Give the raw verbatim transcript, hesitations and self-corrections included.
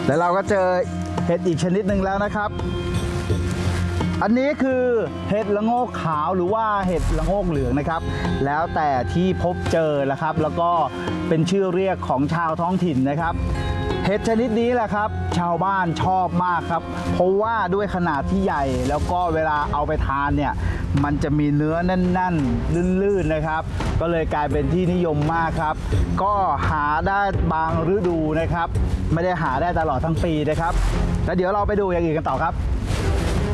แล้วเราก็เจอเห็ดอีกชนิดหนึ่งแล้วนะครับอันนี้คือเห็ดละโงกขาวหรือว่าเห็ดละโงกเหลืองนะครับแล้วแต่ที่พบเจอแล้วครับแล้วก็เป็นชื่อเรียกของชาวท้องถิ่นนะครับเห็ดชนิดนี้แหละครับชาวบ้านชอบมากครับเพราะว่าด้วยขนาดที่ใหญ่แล้วก็เวลาเอาไปทานเนี่ยมันจะมีเนื้อแน่นๆลื่นๆนะครับก็เลยกลายเป็นที่นิยมมากครับก็หาได้บางฤดูนะครับไม่ได้หาได้ตลอดทั้งปีนะครับแล้วเดี๋ยวเราไปดูอย่างอื่นกันต่อครับ